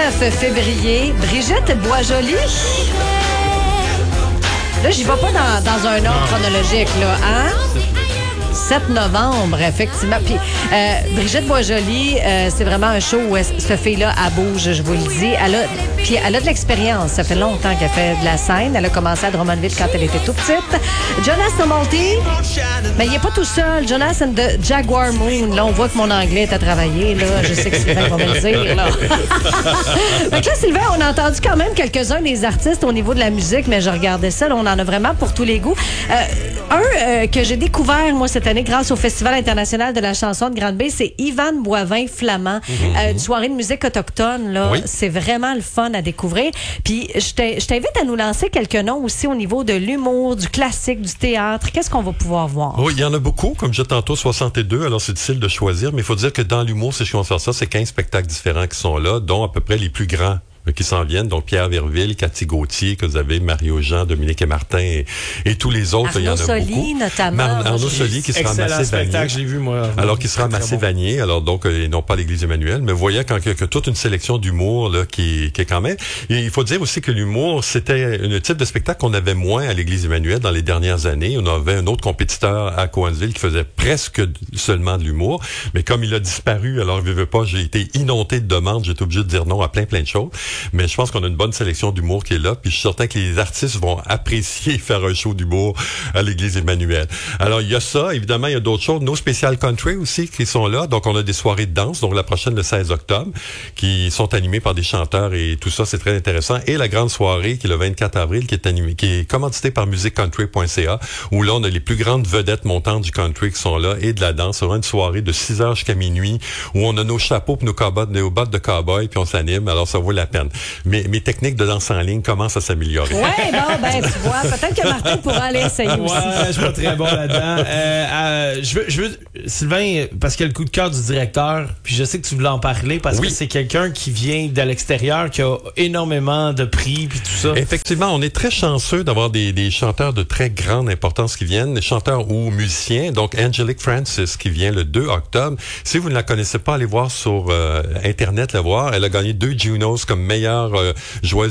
19 février, Brigitte Boisjoli. Là, j'y vais pas dans un ordre chronologique, là, hein? 7 novembre, effectivement. Puis Brigitte Boisjoli, c'est vraiment un show où cette fille-là, elle bouge, je vous le dis. Elle a de l'expérience. Ça fait longtemps qu'elle fait de la scène. Elle a commencé à Drummondville quand elle était toute petite. Jonas Nomonty, mais il n'est pas tout seul. Jonas and the Jaguar Moon. Là, on voit que mon anglais est à travailler. Là. Je sais que Sylvain va me le dire. Là. Donc là, Sylvain, on a entendu quand même quelques-uns des artistes au niveau de la musique, mais je regardais ça. Là, on en a vraiment pour tous les goûts. Que j'ai découvert, moi, cette année, grâce au Festival international de la chanson de Grande-Bay, c'est Yvan Boivin Flamand. Une soirée de musique autochtone, là. Oui. C'est vraiment le fun à découvrir. Puis, je t'invite à nous lancer quelques noms aussi au niveau de l'humour, du classique, du théâtre. Qu'est-ce qu'on va pouvoir voir? Oui, il y en a beaucoup. Comme je disais tantôt, 62. Alors, c'est difficile de choisir. Mais il faut dire que dans l'humour, si je commence à faire ça, c'est 15 spectacles différents qui sont là, dont à peu près les plus grands qui s'en viennent. Donc, Pierre Verville, Cathy Gauthier, que vous avez, Mario Jean, Dominique et Martin et tous les autres. Arnaud, il y en a Soli, beaucoup. Notamment. Arnaud Soli qui sera Massé Vanier. Je l'ai vu, moi. Alors, qui sera Massé Vanier. Alors, donc, et non pas l'Église Emmanuel. Mais vous voyez quand il y a toute une sélection d'humour, là, qui est quand même. Et il faut dire aussi que l'humour, c'était un type de spectacle qu'on avait moins à l'Église Emmanuel dans les dernières années. On avait un autre compétiteur à Cowansville qui faisait presque seulement de l'humour. Mais comme il a disparu, alors, je veux pas, j'ai été inondé de demandes. J'étais obligé de dire non à plein de choses. Mais je pense qu'on a une bonne sélection d'humour qui est là, puis je suis certain que les artistes vont apprécier faire un show d'humour à l'Église Emmanuel. Alors, il y a ça, évidemment, il y a d'autres choses. Nos spéciales country aussi qui sont là, donc on a des soirées de danse, donc la prochaine le 16 octobre, qui sont animées par des chanteurs et tout ça, c'est très intéressant. Et la grande soirée qui est le 24 avril, qui est commanditée par musiquecountry.ca, où là, on a les plus grandes vedettes montantes du country qui sont là, et de la danse. C'est vraiment une soirée de 6 heures jusqu'à minuit, où on a nos chapeaux puis nos bottes de cow-boy, puis on s'anime, alors ça vaut la peine. Mais mes techniques de danse en ligne commencent à s'améliorer. Oui, bon, ben, tu vois, peut-être que Martin pourra aller essayer aussi. Ouais, je suis pas très bon là-dedans. Je veux, Sylvain, parce qu'il y a le coup de cœur du directeur, puis je sais que tu voulais en parler, parce que c'est quelqu'un qui vient de l'extérieur, qui a énormément de prix, puis tout ça. Effectivement, on est très chanceux d'avoir des chanteurs de très grande importance qui viennent, des chanteurs ou musiciens. Donc, Angelique Francis, qui vient le 2 octobre. Si vous ne la connaissez pas, allez voir sur Internet, la voir. Elle a gagné 2 Junos comme meilleure joueuse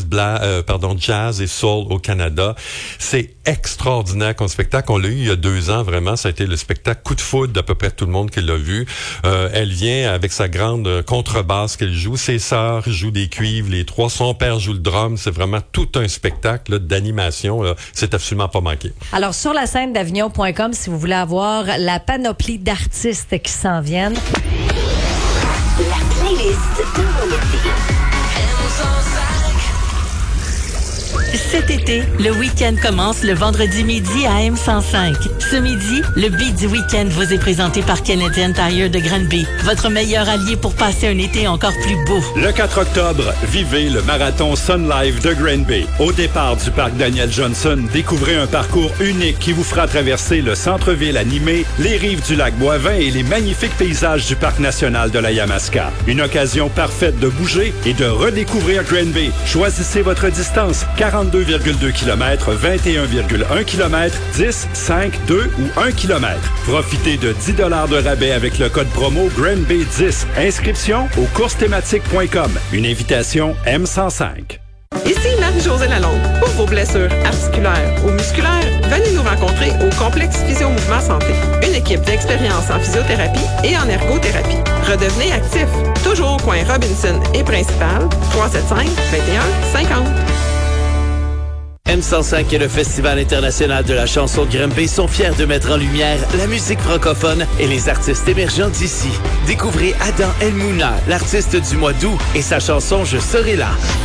jazz et soul au Canada. C'est extraordinaire comme spectacle. On l'a eu il y a 2 ans, vraiment. Ça a été le spectacle coup de foudre d'à peu près tout le monde qui l'a vu. Elle vient avec sa grande contrebasse qu'elle joue. Ses sœurs jouent des cuivres, les 3. Son père joue le drum. C'est vraiment tout un spectacle là, d'animation. Là. C'est absolument pas manqué. Alors, sur la scène d'Avignon.com, si vous voulez avoir la panoplie d'artistes qui s'en viennent. La playlist de Mélodie. Cet été, le week-end commence le vendredi midi à M105. Ce midi, le beat du week-end vous est présenté par Canadian Tire de Grande-Bay, votre meilleur allié pour passer un été encore plus beau. Le 4 octobre, vivez le marathon Sun Life de Grande-Bay. Au départ du parc Daniel Johnson, découvrez un parcours unique qui vous fera traverser le centre-ville animé, les rives du lac Boivin et les magnifiques paysages du parc national de la Yamaska. Une occasion parfaite de bouger et de redécouvrir Grande-Bay. Choisissez votre distance, 42,2 km, 21,1 km, 10, 5, 2 ou 1 km. Profitez de 10 $ de rabais avec le code promo GrandBay10. Inscription au coursethématique.com. Une invitation M105. Ici Marie-Josée Lalonde. Pour vos blessures articulaires ou musculaires, venez nous rencontrer au Complexe Physio-Mouvement Santé. Une équipe d'expérience en physiothérapie et en ergothérapie. Redevenez actif. Toujours au coin Robinson et Principal, 375-21-50. M105 et le Festival international de la chanson de Grande-Bay sont fiers de mettre en lumière la musique francophone et les artistes émergents d'ici. Découvrez Adam El Mouna, l'artiste du mois d'août, et sa chanson « Je serai là ».